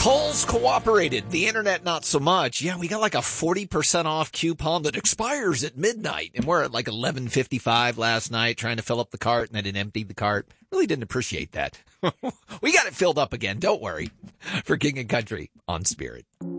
Polls cooperated. The internet, not so much. Yeah, we got like a 40% off coupon that expires at midnight. And we're at like 11:55 last night trying to fill up the cart, and then it emptied the cart. Really didn't appreciate that. We got it filled up again. Don't worry. For King and Country on Spirit.